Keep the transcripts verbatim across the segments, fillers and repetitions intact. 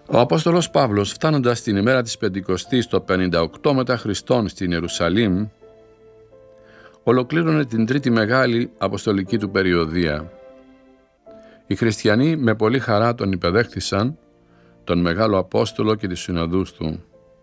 Ο Απόστολος Παύλος, φτάνοντας την ημέρα της Πεντηκοστής το πενήντα οκτώ μετά Χριστόν στην Ιερουσαλήμ, ολοκλήρωνε την τρίτη μεγάλη αποστολική του περιοδεία. Οι χριστιανοί με πολύ χαρά τον υπεδέχθησαν, τον Μεγάλο Απόστολο και τις συνοδούς του.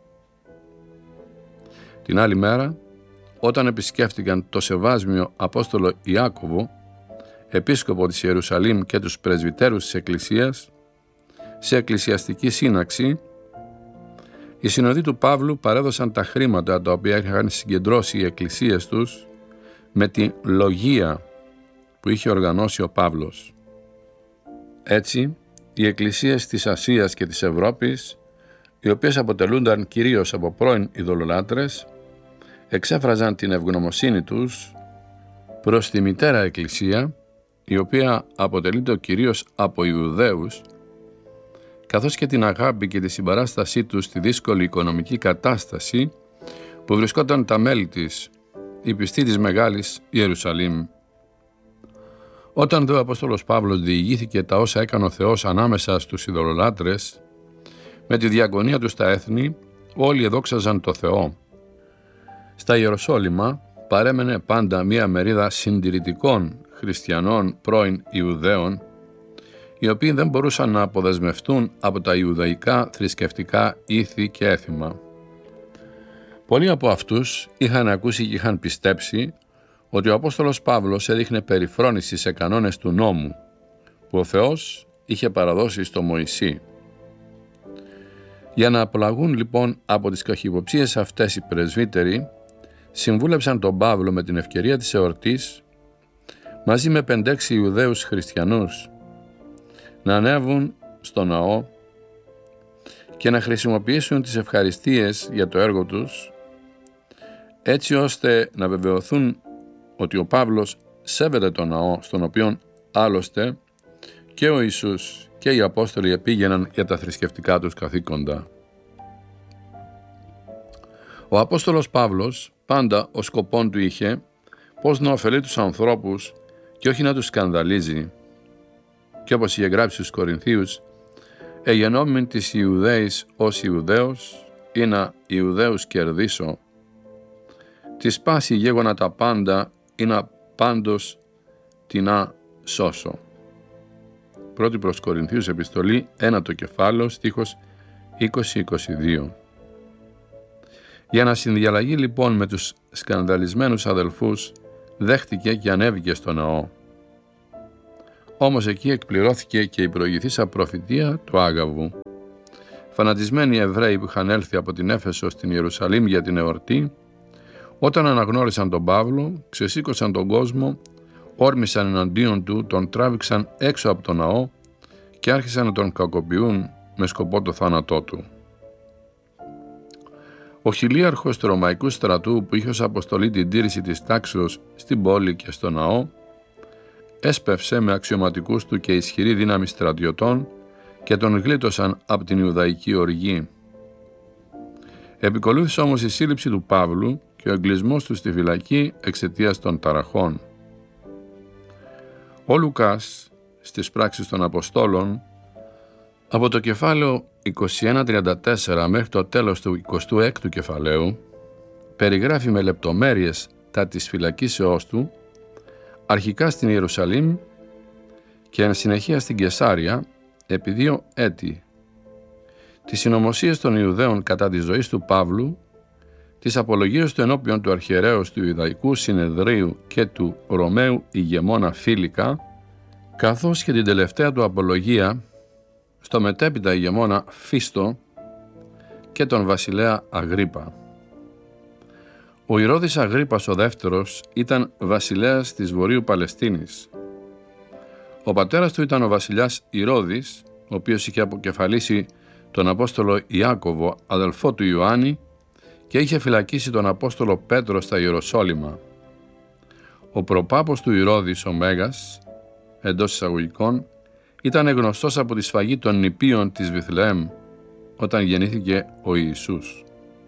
Την άλλη μέρα, όταν επισκέφτηκαν το Σεβάσμιο Απόστολο Ιάκωβο, επίσκοπο της Ιερουσαλήμ, και τους πρεσβυτέρους της Εκκλησίας, σε εκκλησιαστική σύναξη, οι συνοδοί του Παύλου παρέδωσαν τα χρήματα τα οποία είχαν συγκεντρώσει οι εκκλησίες τους με τη λογία που είχε οργανώσει ο Παύλος. Έτσι, οι εκκλησίες της Ασίας και της Ευρώπης, οι οποίες αποτελούνταν κυρίως από πρώην ειδωλολάτρες, εξέφραζαν την ευγνωμοσύνη τους προς τη Μητέρα Εκκλησία, η οποία αποτελείται κυρίως από Ιουδαίους, καθώς και την αγάπη και τη συμπαράστασή τους στη δύσκολη οικονομική κατάσταση που βρισκόταν τα μέλη της, οι πιστοί της Μεγάλης Ιερουσαλήμ. Όταν δε ο Απόστολος Παύλος διηγήθηκε τα όσα έκανε ο Θεός ανάμεσα στους ειδωλολάτρες, με τη διακονία του στα έθνη, όλοι εδόξαζαν το Θεό. Στα Ιεροσόλυμα παρέμενε πάντα μία μερίδα συντηρητικών χριστιανών πρώην Ιουδαίων, οι οποίοι δεν μπορούσαν να αποδεσμευτούν από τα Ιουδαϊκά θρησκευτικά ήθη και έθιμα. Πολλοί από αυτούς είχαν ακούσει και είχαν πιστέψει ότι ο Απόστολος Παύλος έδειχνε περιφρόνηση σε κανόνες του νόμου που ο Θεός είχε παραδώσει στο Μωυσή. Για να απολαγούν λοιπόν από τις καχυποψίες αυτές οι πρεσβύτεροι, συμβούλεψαν τον Παύλο με την ευκαιρία της εορτής, μαζί με πεντέξι Ιουδαίους χριστιανούς, να ανέβουν στο ναό και να χρησιμοποιήσουν τις ευχαριστίες για το έργο τους, έτσι ώστε να βεβαιωθούν ότι ο Παύλος σέβεται τον ναό, στον οποίο άλλωστε και ο Ιησούς και οι Απόστολοι επήγαιναν για τα θρησκευτικά τους καθήκοντα. Ο Απόστολος Παύλος πάντα ο σκοπόν του είχε πώς να ωφελεί τους ανθρώπους και όχι να τους σκανδαλίζει, και όπως είχε γράψει στους Κορινθίους, «Εγενόμην της Ιουδαίης ως Ιουδαίος, ή να Ιουδαίους κερδίσω, τη σπάση γέγονα τα πάντα, ή να πάντως τι να σώσω». Πρώτη προς Κορινθίους επιστολή, ένατο κεφάλαιο, στίχος είκοσι είκοσι δύο. Για να συνδιαλλαγεί λοιπόν με τους σκανδαλισμένους αδελφούς, δέχτηκε και ανέβηκε στο ναό. Όμως εκεί εκπληρώθηκε και η προηγηθήσα προφητεία του Άγαβου. Φανατισμένοι Εβραίοι που είχαν έλθει από την Έφεσο στην Ιερουσαλήμ για την εορτή, όταν αναγνώρισαν τον Παύλο, ξεσήκωσαν τον κόσμο, όρμησαν εναντίον του, τον τράβηξαν έξω από τον ναό και άρχισαν να τον κακοποιούν με σκοπό το θάνατό του. Ο χιλίαρχος του Ρωμαϊκού στρατού, που είχε ως αποστολή την τήρηση της τάξεως στην πόλη και στο ναό, έσπευσε με αξιωματικούς του και ισχυρή δύναμη στρατιωτών και τον γλίτωσαν από την Ιουδαϊκή οργή. Επικολούθησε όμως η σύλληψη του Παύλου και ο εγκλισμός του στη φυλακή εξαιτίας των ταραχών. Ο Λουκάς στις πράξεις των Αποστόλων, από το κεφάλαιο είκοσι ένα τριάντα τέσσερα μέχρι το τέλος του εικοστού έκτου κεφαλαίου, περιγράφει με λεπτομέρειες τα της φυλακίσεώς του, αρχικά στην Ιερουσαλήμ και εν συνεχεία στην Καισάρια, επί δύο έτη, τις συνωμοσίες των Ιουδαίων κατά της ζωής του Παύλου, τις απολογίες του ενώπιον του αρχιερέως του Ιουδαϊκού Συνεδρίου και του Ρωμαίου ηγεμόνα Φίλικα, καθώς και την τελευταία του απολογία στο μετέπειτα ηγεμόνα Φίστο και τον βασιλέα Αγρίππα. Ο Ηρώδης Αγρίππας ο δεύτερος ήταν βασιλέας της Βορείου Παλαιστίνης. Ο πατέρας του ήταν ο βασιλιάς Ηρώδης, ο οποίος είχε αποκεφαλίσει τον Απόστολο Ιάκωβο, αδελφό του Ιωάννη, και είχε φυλακίσει τον Απόστολο Πέτρο στα Ιεροσόλυμα. Ο προπάπος του Ηρώδης, ο Μέγας, εντός εισαγωγικών, ήταν γνωστός από τη σφαγή των νηπίων της Βιθλεέμ, όταν γεννήθηκε ο Ιησούς.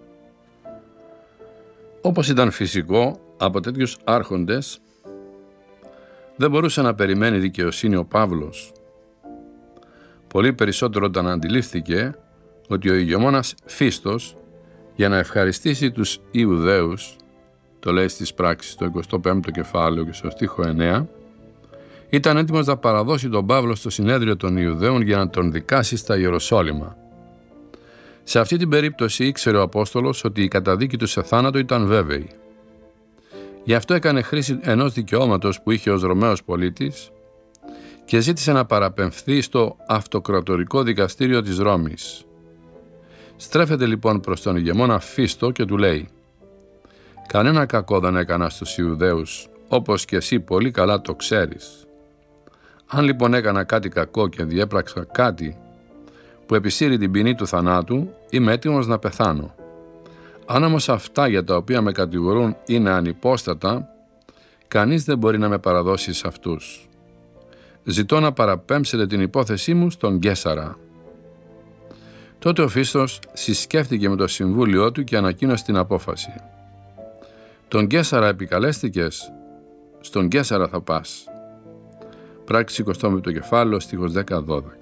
Όπως ήταν φυσικό, από τέτοιους άρχοντες δεν μπορούσε να περιμένει δικαιοσύνη ο Παύλος. Πολύ περισσότερο όταν αντιλήφθηκε ότι ο ηγεμόνας Φίστος, για να ευχαριστήσει τους Ιουδαίους, το λέει στις πράξεις στο εικοστό πέμπτο κεφάλαιο και στο στίχο εννέα, ήταν έτοιμος να παραδώσει τον Παύλο στο συνέδριο των Ιουδαίων για να τον δικάσει στα Ιεροσόλυμα. Σε αυτή την περίπτωση ήξερε ο Απόστολος ότι η καταδίκη του σε θάνατο ήταν βέβαιη. Γι' αυτό έκανε χρήση ενός δικαιώματος που είχε ως Ρωμαίος πολίτης και ζήτησε να παραπεμφθεί στο αυτοκρατορικό δικαστήριο της Ρώμης. Στρέφεται λοιπόν προς τον ηγεμόνα Φίστο και του λέει: «Κανένα κακό δεν έκανα στους Ιουδαίους, όπως και εσύ πολύ καλά το ξέρεις. Αν λοιπόν έκανα κάτι κακό και διέπραξα κάτι που επισύρει την ποινή του θανάτου, είμαι έτοιμος να πεθάνω. Αν όμως αυτά για τα οποία με κατηγορούν είναι ανυπόστατα, κανείς δεν μπορεί να με παραδώσει σε αυτούς. Ζητώ να παραπέμψετε την υπόθεσή μου στον Καίσαρα». Τότε ο Φίστος συσκέφτηκε με το συμβούλιο του και ανακοίνωσε την απόφαση. «Τον Καίσαρα επικαλέστηκες, στον Καίσαρα θα πας». Πράξη εικοστό πέμπτο κεφάλαιο, στίχος δέκα δώδεκα.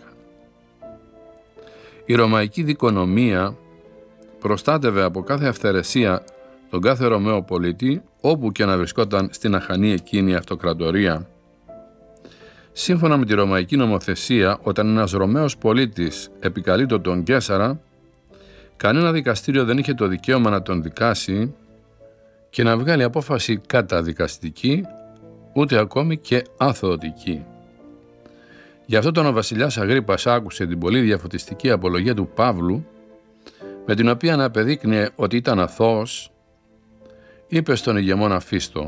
Η ρωμαϊκή δικονομία προστάτευε από κάθε αυθαιρεσία τον κάθε Ρωμαίο πολίτη, όπου και να βρισκόταν στην αχανή εκείνη αυτοκρατορία. Σύμφωνα με τη ρωμαϊκή νομοθεσία, όταν ένας Ρωμαίος πολίτης επικαλείται τον Καίσαρα, κανένα δικαστήριο δεν είχε το δικαίωμα να τον δικάσει και να βγάλει απόφαση καταδικαστική, ούτε ακόμη και αθωωτική. Γι' αυτό τον ο βασιλιάς Αγρίππας άκουσε την πολύ διαφωτιστική απολογία του Παύλου, με την οποία να απεδείκνυε ότι ήταν αθώος, είπε στον ηγεμόνα Φίστο: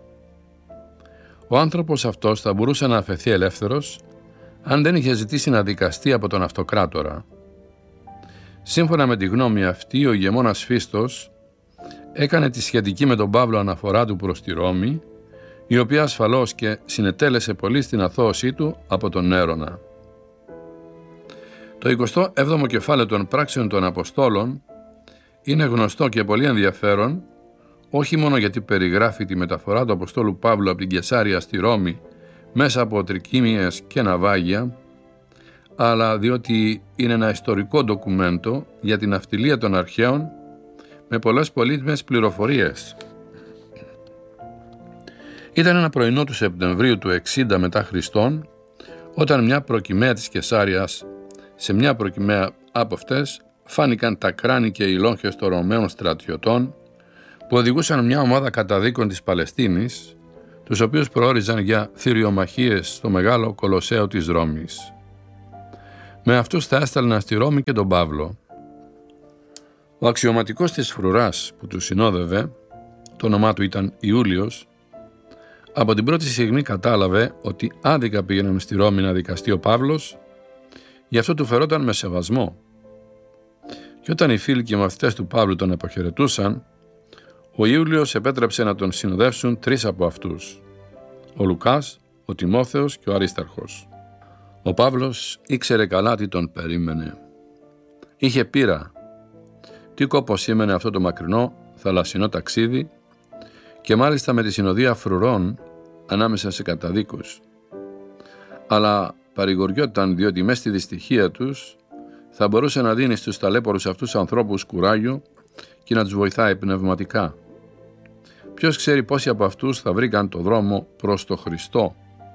«Ο άνθρωπος αυτός θα μπορούσε να αφαιθεί ελεύθερος αν δεν είχε ζητήσει να δικαστεί από τον αυτοκράτορα». Σύμφωνα με τη γνώμη αυτή, ο ηγεμόνας Φίστος έκανε τη σχετική με τον Παύλο αναφορά του προς τη Ρώμη, η οποία ασφαλώς και συνετέλεσε πολύ στην αθώωσή του από τον Νέρονα. Το εικοστό έβδομο κεφάλαιο των πράξεων των Αποστόλων είναι γνωστό και πολύ ενδιαφέρον, όχι μόνο γιατί περιγράφει τη μεταφορά του Αποστόλου Παύλου από την Καισάρια στη Ρώμη μέσα από τρικύμιες και ναυάγια, αλλά διότι είναι ένα ιστορικό ντοκουμέντο για την ναυτιλία των αρχαίων με πολλές πολύτιμες πληροφορίες. Ήταν ένα πρωινό του Σεπτεμβρίου του εξήντα μετά Χριστόν, όταν μια προκυμαία της Καισάριας, σε μια προκυμαία από αυτές, φάνηκαν τα κράνη και οι λόγχες των Ρωμαίων στρατιωτών που οδηγούσαν μια ομάδα καταδίκων της Παλαιστίνης, τους οποίους προόριζαν για θηριομαχίες στο μεγάλο Κολοσσέο της Ρώμης. Με αυτούς θα έστελναν στη Ρώμη και τον Παύλο. Ο αξιωματικός της φρουράς που του συνόδευε, το όνομά του ήταν Ιούλιος, από την πρώτη στιγμή κατάλαβε ότι άδικα πήγαινε στη Ρώμη να δικαστεί ο Παύλος, γι' αυτό του φερόταν με σεβασμό. Και όταν οι φίλοι και μαθητές του Παύλου τον αποχαιρετούσαν, ο Ιούλιος επέτρεψε να τον συνοδεύσουν τρεις από αυτούς: ο Λουκάς, ο Τιμόθεος και ο Αρίσταρχος. Ο Παύλος ήξερε καλά τι τον περίμενε. Είχε πείρα. Τι κόπο σήμαινε αυτό το μακρινό θαλασσινό ταξίδι, και μάλιστα με τη συνοδεία φρουρών ανάμεσα σε καταδίκους. Αλλά παρηγοριόταν διότι μες στη δυστυχία τους θα μπορούσε να δίνει στους ταλέπορους αυτούς ανθρώπους κουράγιο και να τους βοηθάει πνευματικά. Ποιος ξέρει πόσοι από αυτούς θα βρήκαν το δρόμο προς το Χριστό.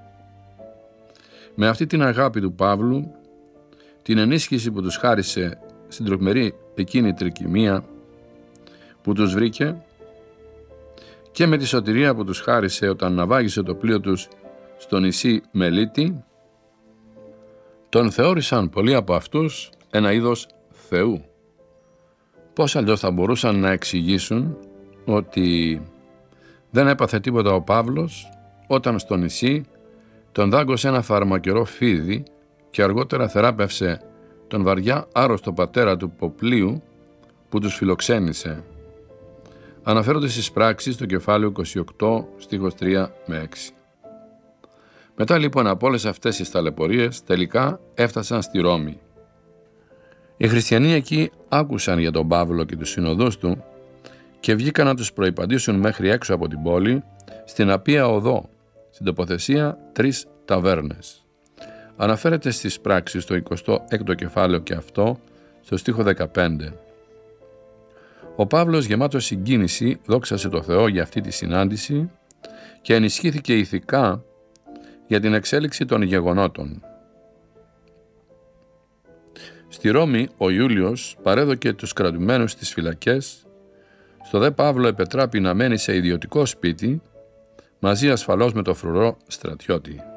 Με αυτή την αγάπη του Παύλου, την ενίσχυση που τους χάρισε στην τρομερή εκείνη τρικυμία που τους βρήκε, και με τη σωτηρία που τους χάρισε όταν ναυάγησε το πλοίο τους στο νησί Μελίτη, τον θεώρησαν πολλοί από αυτούς ένα είδος Θεού. Πώς αλλιώς θα μπορούσαν να εξηγήσουν ότι δεν έπαθε τίποτα ο Παύλος όταν στο νησί τον δάγκωσε ένα φαρμακερό φίδι και αργότερα θεράπευσε τον βαριά άρρωστο πατέρα του Ποπλίου που τους φιλοξένησε. Αναφέρονται στις πράξεις στο κεφάλαιο είκοσι οκτώ, στίχος τρία με έξι. Μετά λοιπόν από όλες αυτές τις ταλαιπωρίες, τελικά έφτασαν στη Ρώμη. Οι χριστιανοί εκεί άκουσαν για τον Παύλο και τους συνοδούς του και βγήκαν να τους προϋπαντήσουν μέχρι έξω από την πόλη, στην Απία Οδό, στην τοποθεσία τρεις ταβέρνες. Αναφέρεται στις πράξεις στο εικοστό έκτο κεφάλαιο και αυτό, στο στίχο δεκαπέντε. Ο Παύλος, γεμάτος συγκίνηση, δόξασε το Θεό για αυτή τη συνάντηση και ενισχύθηκε ηθικά για την εξέλιξη των γεγονότων. Στη Ρώμη ο Ιούλιος παρέδωκε τους κρατουμένους στις φυλακές, στο δε Παύλο επετράπη να μένει σε ιδιωτικό σπίτι, μαζί ασφαλώς με το φρουρό στρατιώτη.